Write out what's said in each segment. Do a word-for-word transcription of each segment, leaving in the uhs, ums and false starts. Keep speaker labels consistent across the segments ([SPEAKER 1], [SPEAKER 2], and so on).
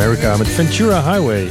[SPEAKER 1] America met Ventura Highway.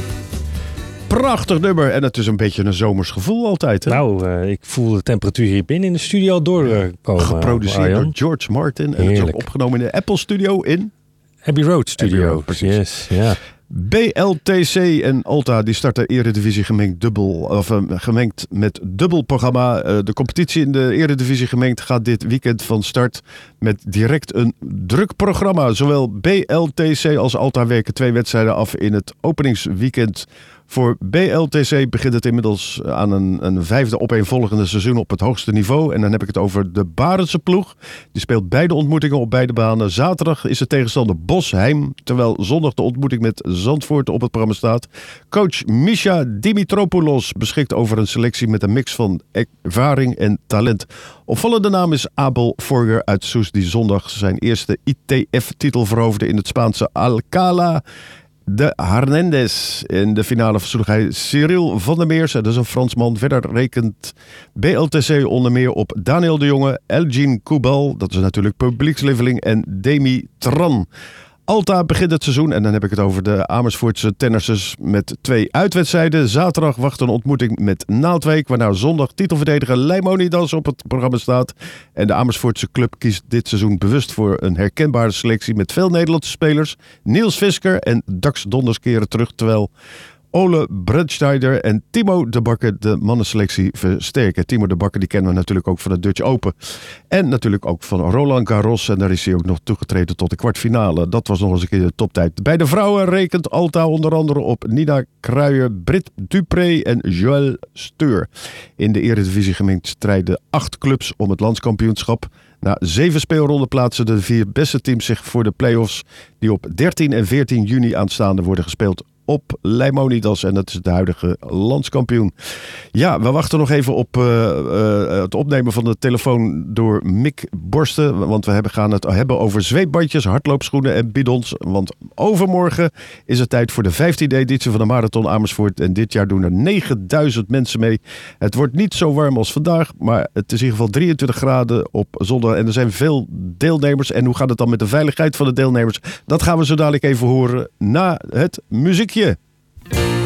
[SPEAKER 2] Prachtig nummer en het is een beetje een zomers gevoel altijd. Hè?
[SPEAKER 1] Nou, uh, ik voel de temperatuur hier binnen in de studio doorkomen.
[SPEAKER 2] Geproduceerd Arjan. door George Martin en Heerlijk. Het is ook opgenomen in de Apple Studio in...
[SPEAKER 1] Abbey Road Studio.
[SPEAKER 2] Abbey Road, precies.
[SPEAKER 1] Yes, ja.
[SPEAKER 2] B L T C en Alta die starten Eredivisie gemengd dubbel of uh, gemengd met dubbel programma. Uh, de competitie in de Eredivisie gemengd gaat dit weekend van start met direct een druk programma. Zowel B L T C als Alta werken twee wedstrijden af in het openingsweekend. Voor B L T C begint het inmiddels aan een, een vijfde opeenvolgende seizoen op het hoogste niveau. En dan heb ik het over de Barendse ploeg. Die speelt beide ontmoetingen op beide banen. Zaterdag is de tegenstander Bosheim, terwijl zondag de ontmoeting met Zandvoort op het programma staat. Coach Misha Dimitropoulos beschikt over een selectie met een mix van ervaring en talent. Opvallende naam is Abel Forger uit Soes, die zondag zijn eerste I T F-titel veroverde in het Spaanse Alcalá de Hernandez. In de finale versloeg hij Cyril van der Meers, dat is een Fransman. Verder rekent B L T C onder meer op Daniel de Jonge, Elgin Koubal, dat is natuurlijk publiekslieveling, en Demi Tran. Alta begint het seizoen en dan heb ik het over de Amersfoortse tennissers met twee uitwedstrijden. Zaterdag wacht een ontmoeting met Naaldwijk, waarna zondag titelverdediger Leimonidas op het programma staat. En de Amersfoortse club kiest dit seizoen bewust voor een herkenbare selectie met veel Nederlandse spelers. Niels Visker en Dax Donders keren terug, terwijl Ole Bredsteider en Timo de Bakker de mannenselectie versterken. Timo de Bakker die kennen we natuurlijk ook van de Dutch Open. En natuurlijk ook van Roland Garros. En daar is hij ook nog toegetreden tot de kwartfinale. Dat was nog eens een keer de toptijd. Bij de vrouwen rekent Alta onder andere op Nina Kruijer, Britt Dupré en Joël Steur. In de Eredivisie gemengd strijden acht clubs om het landskampioenschap. Na zeven speelronden plaatsen de vier beste teams zich voor de play-offs die op dertien en veertien juni aanstaande worden gespeeld op Leimonidas, en dat is de huidige landskampioen. Ja, we wachten nog even op uh, uh, het opnemen van de telefoon door Mick Borsten, want we hebben, gaan het hebben over zweetbandjes, hardloopschoenen en bidons, want overmorgen is het tijd voor de vijftiende editie van de Marathon Amersfoort en dit jaar doen er negenduizend mensen mee. Het wordt niet zo warm als vandaag, maar het is in ieder geval drieëntwintig graden op zondag en er zijn veel deelnemers. En hoe gaat het dan met de veiligheid van de deelnemers? Dat gaan we zo dadelijk even horen na het muziekje.